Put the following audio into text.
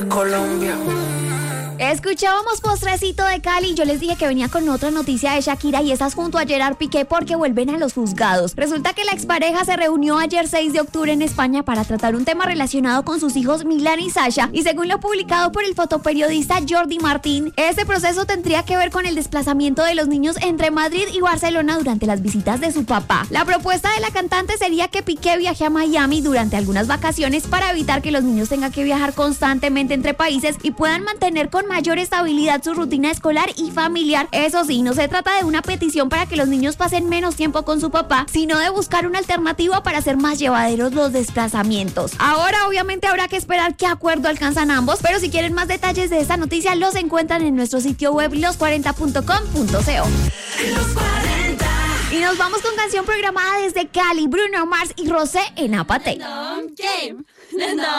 Colombia. Escuchábamos Postrecito de Cali. Yo les dije que venía con otra noticia de Shakira y esas junto a Gerard Piqué porque vuelven a los juzgados. Resulta que la expareja se reunió ayer 6 de octubre en España para tratar un tema relacionado con sus hijos Milan y Sasha, y según lo publicado por el fotoperiodista Jordi Martín, este proceso tendría que ver con el desplazamiento de los niños entre Madrid y Barcelona durante las visitas de su papá. La propuesta de la cantante sería que Piqué viaje a Miami durante algunas vacaciones para evitar que los niños tengan que viajar constantemente entre países y puedan mantener con mayor estabilidad su rutina escolar y familiar. Eso sí, no se trata de una petición para que los niños pasen menos tiempo con su papá, sino de buscar una alternativa para hacer más llevaderos los desplazamientos. Ahora, obviamente, habrá que esperar qué acuerdo alcanzan ambos, pero si quieren más detalles de esta noticia, los encuentran en nuestro sitio web los40.com.co. Los 40. Y nos vamos con canción programada desde Cali, Bruno Mars y Rosé en Apate. No.